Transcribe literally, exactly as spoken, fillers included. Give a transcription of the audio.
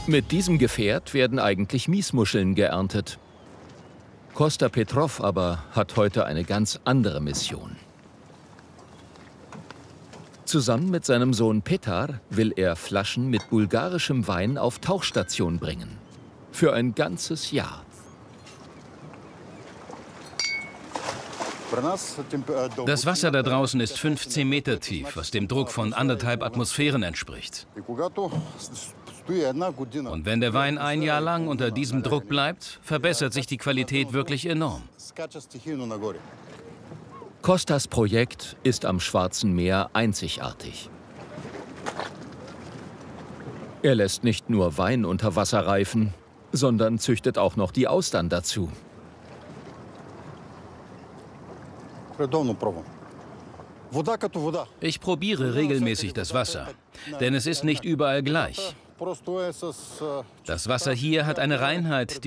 Mit diesem Gefährt werden eigentlich Miesmuscheln geerntet. Kosta Petrov aber hat heute eine ganz andere Mission. Zusammen mit seinem Sohn Petar will er Flaschen mit bulgarischem Wein auf Tauchstation bringen. Für ein ganzes Jahr. Das Wasser da draußen ist fünfzehn Meter tief, was dem Druck von anderthalb Atmosphären entspricht. Und wenn der Wein ein Jahr lang unter diesem Druck bleibt, verbessert sich die Qualität wirklich enorm. Kostas Projekt ist am Schwarzen Meer einzigartig. Er lässt nicht nur Wein unter Wasser reifen, sondern züchtet auch noch die Austern dazu. Ich probiere regelmäßig das Wasser, denn es ist nicht überall gleich. Das Wasser hier hat eine Reinheit, die